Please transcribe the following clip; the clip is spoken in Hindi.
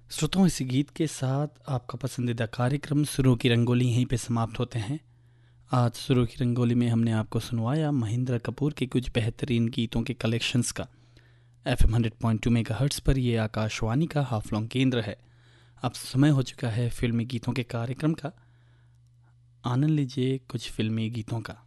श्रोताओं, इसी गीत के साथ आपका पसंदीदा कार्यक्रम सुरों की रंगोली यहीं पे समाप्त होते हैं। आज सुरों की रंगोली में हमने आपको सुनवाया महेंद्र कपूर के कुछ बेहतरीन गीतों के कलेक्शंस का। FM 100.2 मेगाहर्ट्ज़ पर ये आकाशवाणी का हाफलॉन्ग केंद्र है। अब समय हो चुका है फिल्मी गीतों के कार्यक्रम का। आनंद लीजिए कुछ फिल्मी गीतों का।